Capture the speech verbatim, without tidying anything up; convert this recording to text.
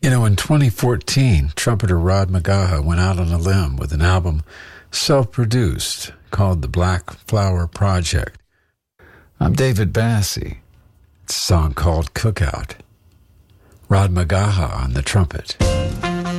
You know, in twenty fourteen, trumpeter Rod McGaha went out on a limb with an album self-produced called The Black Flower Project. I'm David Bassey. It's a song called Cookout. Rod McGaha on the trumpet.